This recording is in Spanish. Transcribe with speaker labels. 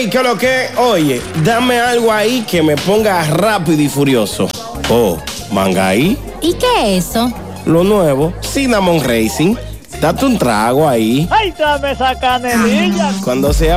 Speaker 1: Ey, ¿qué es lo que? Oye, dame algo ahí que me ponga rápido y furioso. Oh, Mangaí.
Speaker 2: ¿Y qué es eso?
Speaker 1: Lo nuevo, Cinnamon Racing. Date un trago ahí.
Speaker 3: ¡Ay, dame esa canelilla!
Speaker 1: Cuando sea